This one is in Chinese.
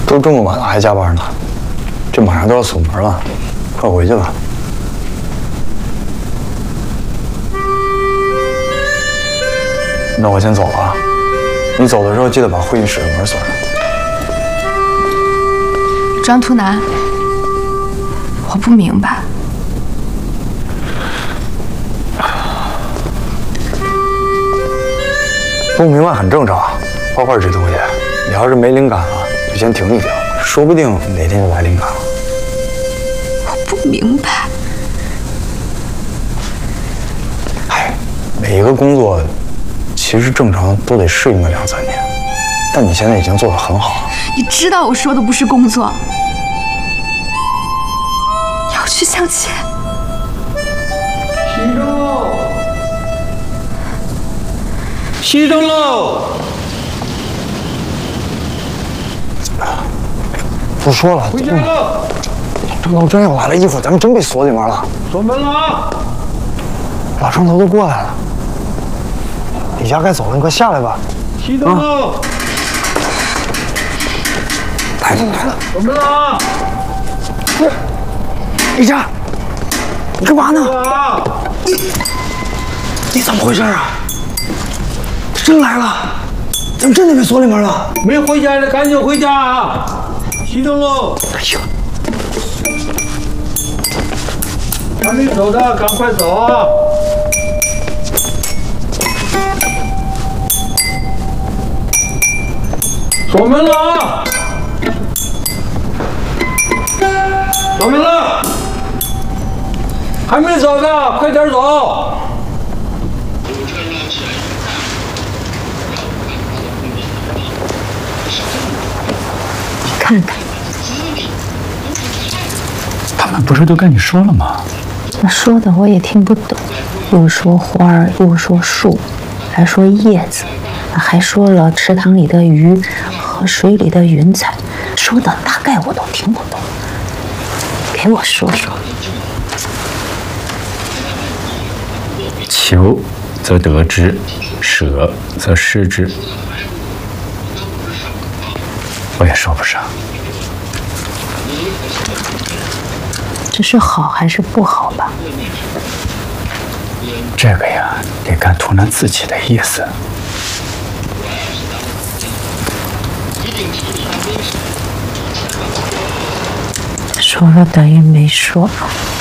都这么晚了还加班呢，这马上都要锁门了，快回去吧。那我先走了啊，你走的时候记得把会议室的门锁上。 张图南，我不明白。 不明白很正常，画画这东西，你要是没灵感了，就先停一停，说不定哪天就来灵感了。 我不明白。 哎，每一个工作，其实正常都得适应个2、3年，但你现在已经做得很好了。 你知道我说的不是工作，你要去相亲。 启动喽！启动喽！ 不说了， 回家了。 这老张要来了，一会儿咱们真被锁里面了。 锁门了啊！ 老张头都过来了，李佳该走了，你快下来吧。 启动喽！ 来了来了， 锁门了啊！ 李佳，你干嘛呢？ 啊！ 你怎么回事啊？真来了，咱们真的被锁里面了。 没回家的赶紧回家啊！启动喽！ 哎呦， 还没走的赶快走啊！锁门了啊！锁门了！还没走的，快点走！ 看看， 他们不是都跟你说了吗？ 那说的我也听不懂，又说花儿，又说树，还说叶子，还说了池塘里的鱼和水里的云彩，说的大概我都听不懂。给我说说。 求则得之，舍则失之。我也说不上， 这是好还是不好吧？ 这个呀，得看图南自己的意思。 说了等于没说。